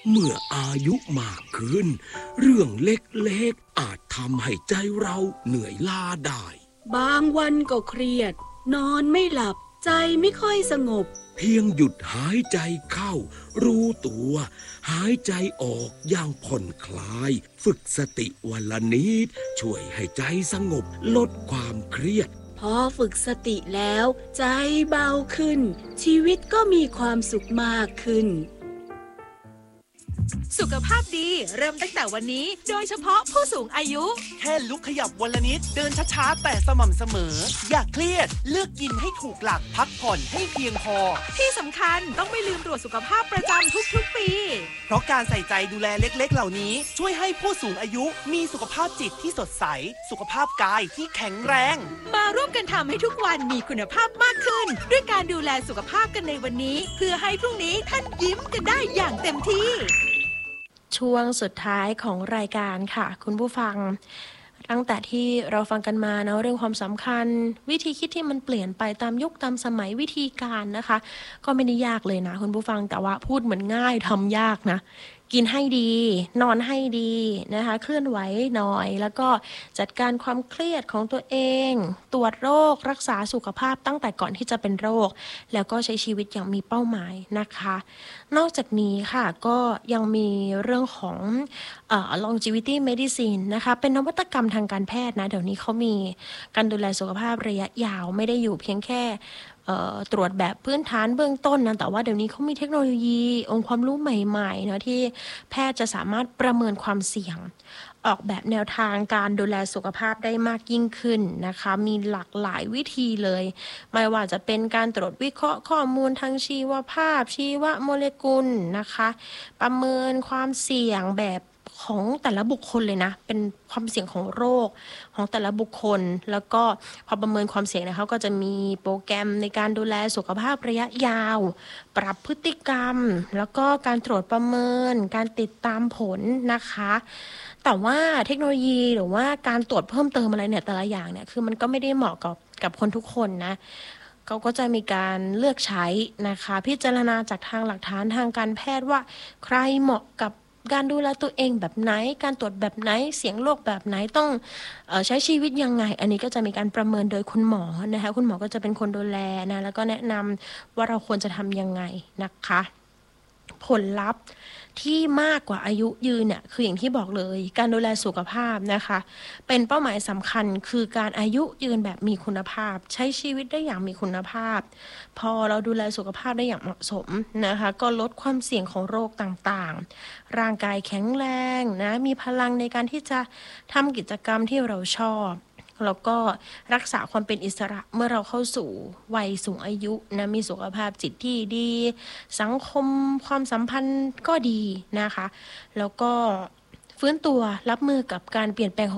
เมื่ออายุมากขึ้นเรื่องเล็กๆอาจทำให้ใจเราเหนื่อยล้าได้บางวันก็เครียดนอนไม่หลับใจไม่ค่อยสงบเพียงหยุดหายใจเข้ารู้ตัวหายใจออกอย่างผ่อนคลายฝึกสติวันละนิดช่วยให้ใจสงบลดความเครียดพอฝึกสติแล้วใจเบาขึ้นชีวิตก็มีความสุขมากขึ้นสุขภาพดีเริ่มตั้งแต่วันนี้โดยเฉพาะผู้สูงอายุแค่ลุกขยับวันละนิดเดินช้าๆแต่สม่ำเสมออย่าเครียดเลือกกินให้ถูกหลักพักผ่อนให้เพียงพอที่สำคัญต้องไม่ลืมตรวจสุขภาพประจำทุกๆปีเพราะการใส่ใจดูแลเล็กๆเหล่านี้ช่วยให้ผู้สูงอายุมีสุขภาพจิตที่สดใสสุขภาพกายที่แข็งแรงมาร่วมกันทำให้ทุกวันมีคุณภาพมากขึ้นด้วยการดูแลสุขภาพกันในวันนี้เพื่อให้พรุ่งนี้ท่านยิ้มกันได้อย่างเต็มที่ช่วงสุดท้ายของรายการค่ะคุณผู้ฟังตั้งแต่ที่เราฟังกันมาเนาะเรื่องความสำคัญวิธีคิดที่มันเปลี่ยนไปตามยุคตามสมัยวิธีการนะคะก็ไม่ได้ยากเลยนะคุณผู้ฟังแต่ว่าพูดเหมือนง่ายทำยากนะกินให้ดีนอนให้ดีนะคะเคลื่อนไหวหน่อยแล้วก็จัดการความเครียดของตัวเองตรวจโรครักษาสุขภาพตั้งแต่ก่อนที่จะเป็นโรคแล้วก็ใช้ชีวิตอย่างมีเป้าหมายนะคะนอกจากนี้ค่ะก็ยังมีเรื่องของlongevity medicine นะคะเป็นนวัตกรรมทางการแพทย์นะเดี๋ยวนี้เขามีการดูแลสุขภาพระยะยาวไม่ได้อยู่เพียงแค่ตรวจแบบพื้นฐานเบื้องต้นนะแต่ว่าเดี๋ยวนี้เขามีเทคโนโลยีองค์ความรู้ใหม่ๆนะที่แพทย์จะสามารถประเมินความเสี่ยงออกแบบแนวทางการดูแลสุขภาพได้มากยิ่งขึ้นนะคะมีหลากหลายวิธีเลยไม่ว่าจะเป็นการตรวจวิเคราะห์ข้อมูลทางชีวภาพชีวโมเลกุลนะคะประเมินความเสี่ยงแบบของแต่ละบุคคลเลยนะเป็นความเสี่ยงของโรคของแต่ละบุคคลแล้วก็พอประเมินความเสี่ยงนะคะก็จะมีโปรแกรมในการดูแลสุขภาพระยะยาวปรับพฤติกรรมแล้วก็การตรวจประเมินการติดตามผลนะคะแต่ว่าเทคโนโลยีหรือว่าการตรวจเพิ่มเติมอะไรเนี่ยแต่ละอย่างเนี่ยคือมันก็ไม่ได้เหมาะกับคนทุกคนนะเขาก็จะมีการเลือกใช้นะคะพิจารณาจากทางหลักฐานทางการแพทย์ว่าใครเหมาะกับการดูแลตัวเองแบบไหนการตรวจแบบไหนเสี่ยงโรคแบบไหนต้องใช้ชีวิตยังไงอันนี้ก็จะมีการประเมินโดยคุณหมอนะคะคุณหมอก็จะเป็นคนดูแลนะแล้วก็แนะนำว่าเราควรจะทำยังไงนะคะผลลัพธ์ที่มากกว่าอายุยืนเนี่ยคืออย่างที่บอกเลยการดูแลสุขภาพนะคะเป็นเป้าหมายสำคัญคือการอายุยืนแบบมีคุณภาพใช้ชีวิตได้อย่างมีคุณภาพพอเราดูแลสุขภาพได้อย่างเหมาะสมนะคะก็ลดความเสี่ยงของโรคต่างๆร่างกายแข็งแรงนะมีพลังในการที่จะทำกิจกรรมที่เราชอบแล้วก็รักษาความเป็นอิสระเมื่อเราเข้าสู่วัยสูงอายุนะมีสุขภาพจิตที่ดีสังคมความสัมพันธ์ก็ดีนะคะแล้วก็ฟื้นตัวรับมือกับการเปลี่ยนแปลง